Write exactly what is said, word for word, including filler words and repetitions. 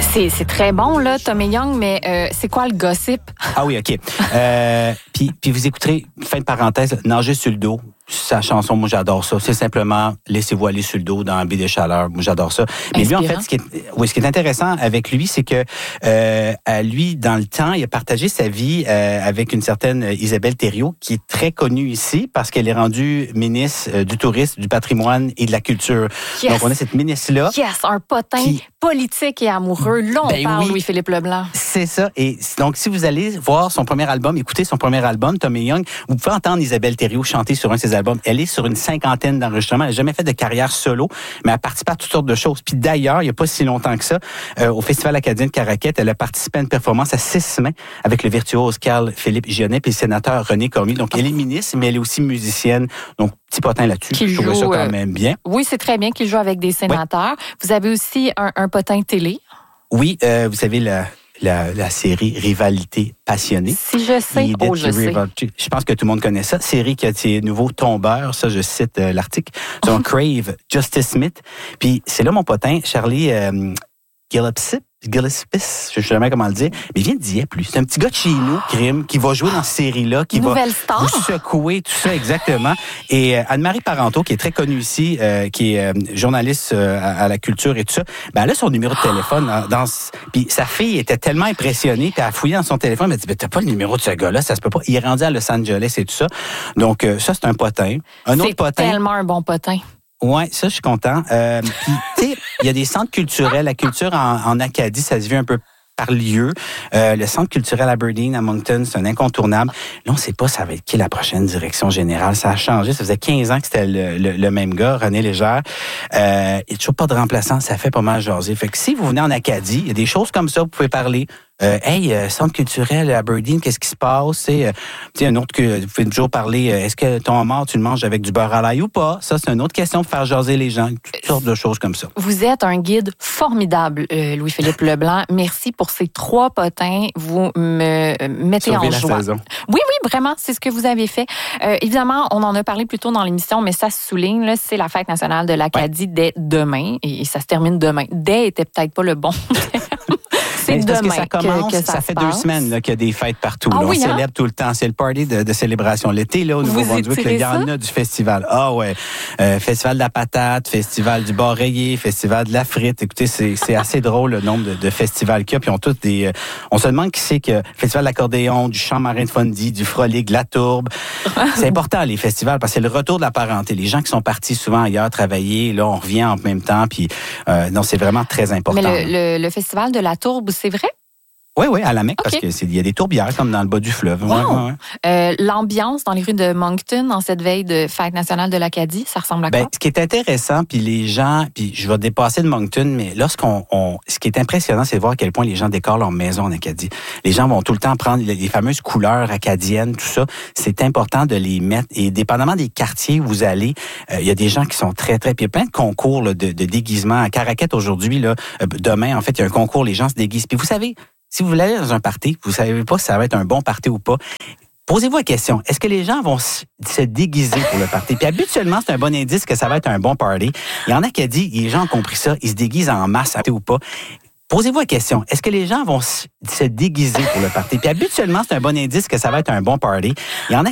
C'est, c'est très bon, là, Tommy Young, mais euh, c'est quoi le gossip? Ah oui, OK. Euh, puis, puis vous écouterez, fin de parenthèse, Nager sur le dos. Sa chanson, moi, j'adore ça. C'est simplement laissez-vous aller sur le dos dans un baie de chaleur. Moi, j'adore ça. Mais Inspirant. lui, en fait, ce qui est, oui, ce qui est intéressant avec lui, c'est que euh, à lui, dans le temps, il a partagé sa vie euh, avec une certaine Isabelle Thériault, qui est très connue ici parce qu'elle est rendue ministre euh, du Tourisme, du Patrimoine et de la Culture. Yes. Donc, on a cette ministre-là. Yes, un potin qui... politique et amoureux. Là, on ben parle oui. Louis-Philippe Leblanc. C'est ça. Et donc, si vous allez voir son premier album, écouter son premier album, Tommy Young, vous pouvez entendre Isabelle Thériault chanter sur un de ses albums. Elle est sur une cinquantaine d'enregistrements. Elle n'a jamais fait de carrière solo, mais elle participe à toutes sortes de choses. Puis d'ailleurs, il n'y a pas si longtemps que ça, euh, au Festival acadien de Caraquette, elle a participé à une performance à six mains avec le virtuose Carl-Philippe Gionnet et le sénateur René Cormier. Donc, elle est ministre, mais elle est aussi musicienne. Donc, petit potin là-dessus. Qui Je trouvais joue, ça quand euh, même bien. Oui, c'est très bien qu'il joue avec des sénateurs. Oui. Vous avez aussi un, un potin télé. Oui, euh, vous savez, la, la, la série Rivalité passionnée. Si je sais, oh, je sais. Je pense que tout le monde connaît ça. Série qui a ses nouveaux tombeurs, ça, je cite euh, l'article. C'est un Crave, Justice Smith. Puis c'est là mon potin, Charlie euh, Gillespie. Gillespie, je ne sais jamais comment le dire, mais il vient de Dieppe, lui. C'est un petit gars de chez nous, crime, qui va jouer dans cette série-là, qui Nouvelle va star. vous secouer, tout ça, exactement. Et euh, Anne-Marie Parenteau, qui est très connue ici, euh, qui est euh, journaliste euh, à, à la culture et tout ça, ben elle a son numéro de téléphone. Dans, dans, puis sa fille était tellement impressionnée, puis elle a fouillé dans son téléphone, elle m'a dit, ben, t'as pas le numéro de ce gars-là, ça se peut pas. Il est rendu à Los Angeles et tout ça. Donc, euh, ça, c'est un potin. Un c'est autre potin. C'est tellement un bon potin. Oui, ça, je suis content. Euh, puis, tu sais, il y a des centres culturels. La culture en, en Acadie, ça se vit un peu par lieu. Euh, le centre culturel Aberdeen, à Moncton, c'est un incontournable. Là, on ne sait pas ça va être qui la prochaine direction générale. Ça a changé. Ça faisait quinze ans que c'était le, le, le même gars, René Légère. Euh, il n'y a toujours pas de remplaçant. Ça fait pas mal jaser. Fait que si vous venez en Acadie, il y a des choses comme ça, vous pouvez parler. Euh, hey, euh, centre culturel Aberdeen, qu'est-ce qui se passe? C'est euh, un autre que vous pouvez toujours parler. Euh, est-ce que ton homard, tu le manges avec du beurre à l'ail ou pas? Ça, c'est une autre question pour faire jaser les gens. Toutes sortes de choses comme ça. Vous êtes un guide formidable, euh, Louis-Philippe Leblanc. Merci pour ces trois potins. Vous me mettez Sauver en la joie. Saison. Oui, oui, vraiment, c'est ce que vous avez fait. Euh, évidemment, on en a parlé plus tôt dans l'émission, mais ça se souligne, là, c'est la fête nationale de l'Acadie ouais. dès demain. Et ça se termine demain. Dès était peut-être pas le bon terme. C'est ben, demain parce que ça commence, que, que ça, ça fait passe. deux semaines là, qu'il y a des fêtes partout. Ah, là. oui, on hein? célèbre tout le temps. C'est le party de, de célébration. L'été, là, au Nouveau-Brunswick, il y en a du festival. Ah ouais. Euh, festival de la patate, festival du bar rayé, festival de la frite. Écoutez, c'est, c'est assez drôle le nombre de, de festivals qu'il y a. Puis on, tous des, euh, on se demande qui c'est que festival de l'accordéon, du chant marin de Fondy, du frolic, de la tourbe. C'est important, les festivals, parce que c'est le retour de la parenté. Les gens qui sont partis souvent ailleurs travailler, là, on revient en même temps. Puis euh, non, c'est vraiment très important. Mais le, le, le festival de la tourbe, c'est vrai? Oui, oui, à la Mecque, okay. parce qu'il y a des tourbières comme dans le bas du fleuve. Wow. Ouais, ouais, ouais. Euh, l'ambiance dans les rues de Moncton en cette veille de fête nationale de l'Acadie, ça ressemble à quoi? Ben, ce qui est intéressant, puis les gens, puis je vais dépasser de Moncton, mais lorsqu'on, on, ce qui est impressionnant, c'est de voir à quel point les gens décorent leur maison en Acadie. Les gens vont tout le temps prendre les, les fameuses couleurs acadiennes, tout ça. C'est important de les mettre. Et dépendamment des quartiers où vous allez, euh, il y a des gens qui sont très, très... Puis il y a plein de concours là, de, de déguisement. À Caraquette aujourd'hui, là, euh, demain, en fait, il y a un concours, les gens se déguisent. Puis vous savez... Si vous voulez aller dans un party, vous savez pas si ça va être un bon party ou pas, posez-vous la question, est-ce que les gens vont se déguiser pour le party? Puis habituellement, c'est un bon indice que ça va être un bon party. Il y en a qui a dit, les gens ont compris ça, ils se déguisent en masse ou pas. Posez-vous la question, est-ce que les gens vont se déguiser pour le party? Puis habituellement, c'est un bon indice que ça va être un bon party. Il y en a